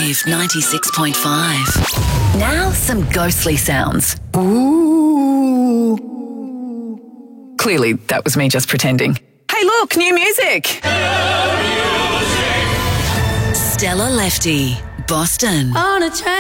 Wave 96.5. Now some ghostly sounds. Ooh. Clearly, that was me just pretending. Hey, look, new music. Stella Lefty, Boston. On a train.